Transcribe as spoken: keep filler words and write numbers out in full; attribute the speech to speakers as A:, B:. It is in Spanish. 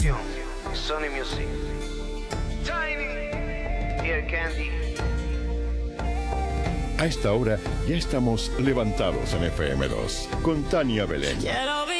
A: Sony Music. Tiny. Here Candy.
B: A esta hora ya estamos levantados en F M dos con Tania Belén.
C: Quiero vivir